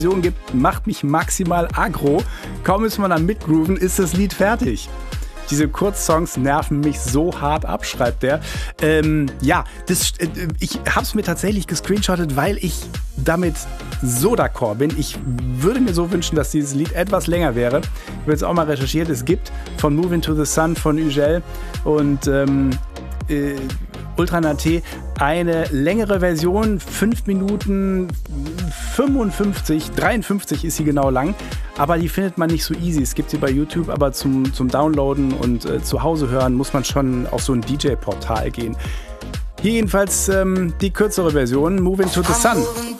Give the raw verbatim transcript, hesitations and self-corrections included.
gibt, macht mich maximal aggro. Kaum ist man am Mitgrooven, ist das Lied fertig. Diese Kurzsongs nerven mich so hart ab, schreibt der. Ähm, ja, das, äh, ich habe es mir tatsächlich gescreenshottet, weil ich damit so d'accord bin. Ich würde mir so wünschen, dass dieses Lied etwas länger wäre. Ich habe jetzt auch mal recherchiert. Es gibt von Moving to the Sun von Ugel und ähm, äh, Ultranate eine längere Version, fünf Minuten fünfundfünfzig, dreiundfünfzig ist sie genau lang, aber die findet man nicht so easy. Es gibt sie bei YouTube, aber zum, zum Downloaden und äh, zu Hause hören muss man schon auf so ein D J-Portal gehen. Hier jedenfalls ähm, die kürzere Version, Moving to the Sun.